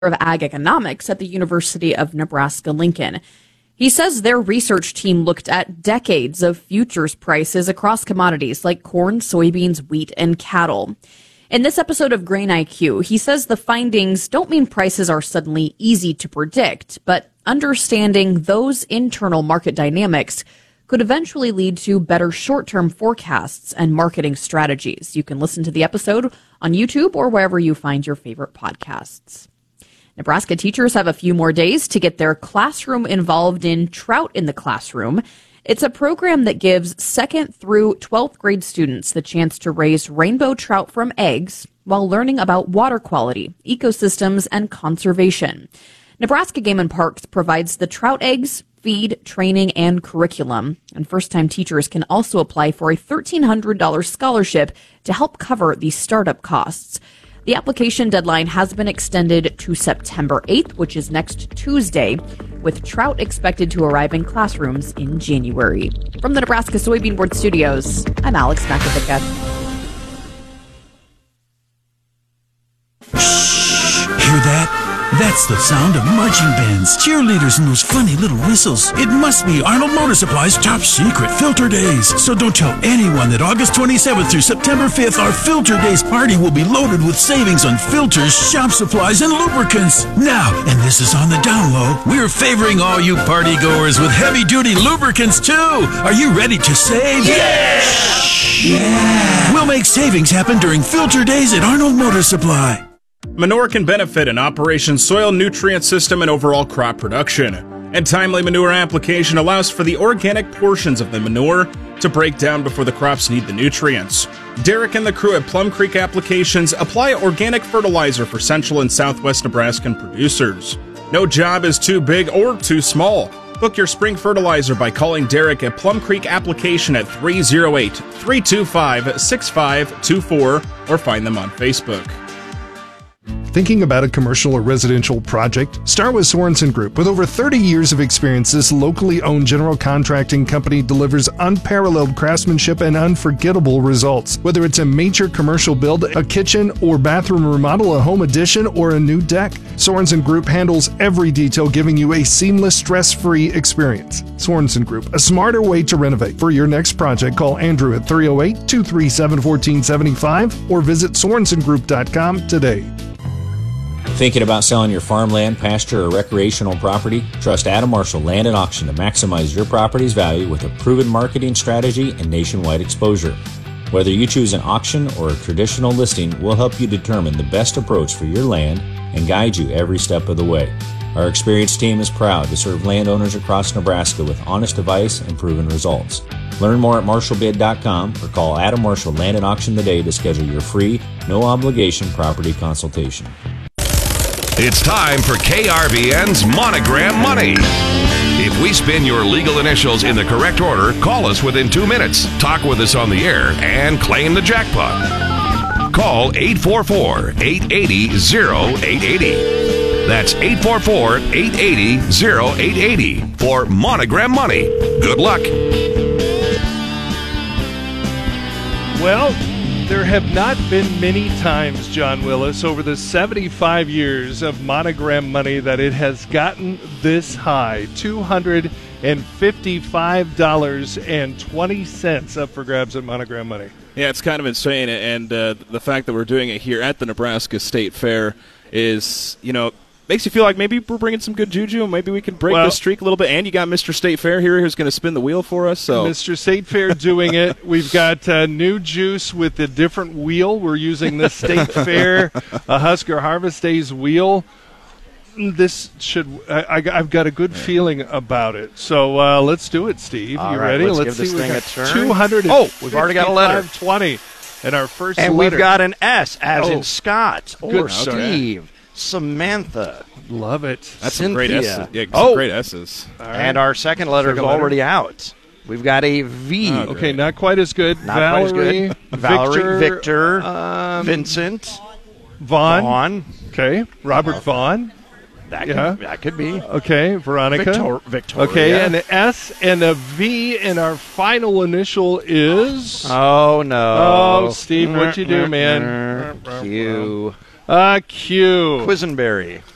of Ag Economics at the University of Nebraska-Lincoln. He says their research team looked at decades of futures prices across commodities like corn, soybeans, wheat, and cattle. In this episode of Grain IQ, he says the findings don't mean prices are suddenly easy to predict, but understanding those internal market dynamics could eventually lead to better short-term forecasts and marketing strategies. You can listen to the episode on YouTube or wherever you find your favorite podcasts. Nebraska teachers have a few more days to get their classroom involved in Trout in the Classroom. It's a program that gives 2nd through 12th grade students the chance to raise rainbow trout from eggs while learning about water quality, ecosystems, and conservation. Nebraska Game and Parks provides the trout eggs, feed, training, and curriculum. And first-time teachers can also apply for a $1,300 scholarship to help cover the startup costs. The application deadline has been extended to September 8th, which is next Tuesday, with trout expected to arrive in classrooms in January. From the Nebraska Soybean Board Studios, I'm Alex Makovica. Shh! Hear that? That's the sound of marching bands, cheerleaders, and those funny little whistles. It must be Arnold Motor Supply's top secret Filter Days. So don't tell anyone that August 27th through September 5th, our Filter Days party will be loaded with savings on filters, shop supplies, and lubricants. Now, and this is on the down low, we're favoring all you party goers with heavy-duty lubricants, too. Are you ready to save? Yeah! Yeah! We'll make savings happen during Filter Days at Arnold Motor Supply. Manure can benefit in Operation Soil Nutrient System and overall crop production. And timely manure application allows for the organic portions of the manure to break down before the crops need the nutrients. Derek and the crew at Plum Creek Applications apply organic fertilizer for central and southwest Nebraskan producers. No job is too big or too small. Book your spring fertilizer by calling Derek at Plum Creek Application at 308-325-6524 or find them on Facebook. Thinking about a commercial or residential project? Start with Sorensen Group. With over 30 years of experience, this locally owned general contracting company delivers unparalleled craftsmanship and unforgettable results. Whether it's a major commercial build, a kitchen or bathroom remodel, a home addition, or a new deck, Sorensen Group handles every detail, giving you a seamless, stress-free experience. Sorensen Group, a smarter way to renovate. For your next project, call Andrew at 308-237-1475 or visit SorensenGroup.com today. Thinking about selling your farmland, pasture, or recreational property? Trust Adam Marshall Land and Auction to maximize your property's value with a proven marketing strategy and nationwide exposure. Whether you choose an auction or a traditional listing, we'll help you determine the best approach for your land and guide you every step of the way. Our experienced team is proud to serve landowners across Nebraska with honest advice and proven results. Learn more at marshallbid.com or call Adam Marshall Land and Auction today to schedule your free, no-obligation property consultation. It's time for KRVN's Monogram Money. If we spin your legal initials in the correct order, call us within 2 minutes, talk with us on the air, and claim the jackpot. Call 844-880-0880. That's 844-880-0880 for Monogram Money. Good luck. Well, there have not been many times, John Willis, over the 75 years of Monogram Money that it has gotten this high. $255.20 up for grabs at Monogram Money. Yeah, it's kind of insane, and the fact that we're doing it here at the Nebraska State Fair is, makes you feel like maybe we're bringing some good juju, and maybe we can break this streak a little bit. And you got Mr. State Fair here who's going to spin the wheel for us. So Mr. State Fair doing it. We've got new juice with a different wheel. We're using the State Fair Husker Harvest Days wheel. This should I've got a good feeling about it. So let's do it, Steve. All you right, ready? let's give see. this thing a turn. 200. We've already got a letter. 20. And our first and letter. We've got an S, as in Scott or Good Steve. Samantha. Love it. That's Cynthia. some great S's. Yeah, some great S's. Right. And our second letter is already out. We've got a V. Okay, not quite as good. Not Valerie, quite as good. Valerie, Victor, Vincent, Vaughn. Okay, Robert Vaughn. That could be. Okay, Veronica. Victoria. Okay, an S and a V, and our final initial is... Oh, no. Oh, Steve, what'd you do, man? Q. Q. Quisenberry.